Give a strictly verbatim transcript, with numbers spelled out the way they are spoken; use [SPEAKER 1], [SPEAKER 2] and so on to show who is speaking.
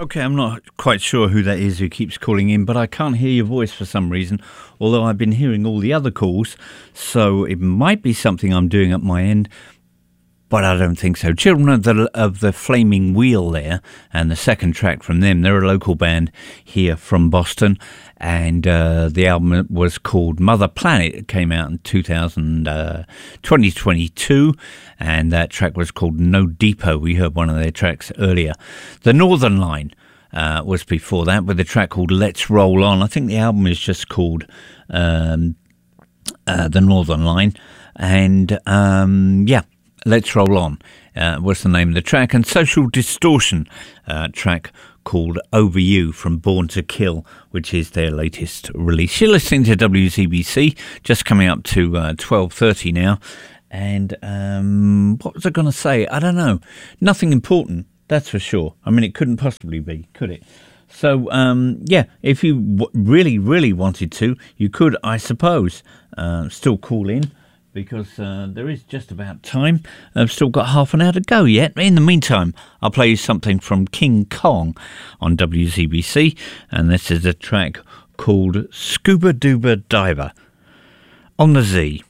[SPEAKER 1] Okay, I'm not quite sure who that is who keeps calling in, but I can't hear your voice for some reason, although I've been hearing all the other calls, so it might be something I'm doing at my end, but I don't think so. Children of the, of the Flaming Wheel there, and the second track from them. They're a local band here from Boston, and uh, the album was called Mother Planet. It came out in two thousand, uh, twenty twenty-two, and that track was called No Deeper. We heard one of their tracks earlier. The Northern Line uh, was before that, with a track called Let's Roll On. I think the album is just called um, uh, The Northern Line, and um, yeah, Let's Roll On uh, was the name of the track, and Social Distortion uh, track called Over You from Born to Kill, which is their latest release. You're listening to W Z B C, just coming up to uh, twelve thirty now, and um, what was I going to say? I don't know. Nothing important, that's for sure. I mean, it couldn't possibly be, could it? So, um, yeah, if you w- really, really wanted to, you could, I suppose, uh, still call in, because uh, there is just about time. I've still got half an hour to go yet. In the meantime, I'll play you something from King Kong on W Z B C, and this is a track called Scuba Duba Diver on the Z.